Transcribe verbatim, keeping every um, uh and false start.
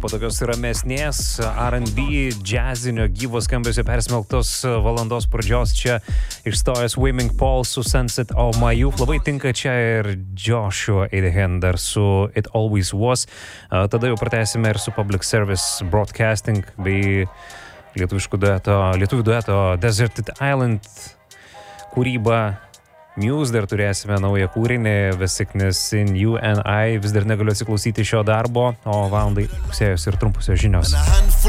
po tokios ramesnės R and B džiazinio gyvo skambesio persmelktos valandos pradžios čia išstojęs Swimming Paul su Sunset of My Youth. Labai tinka čia ir Joshua Adehan dar su It Always Was. Tada jau pratęsime ir su Public Service Broadcasting bei lietuviškų dueto, lietuvių dueto Deserted Island kūryba. Muse dar turėsime naują kūrinį The Sickness in You and I. Vis dar negaliu atsiklausyti šio darbo, o valandai pusėjus ir trumpusios žinios.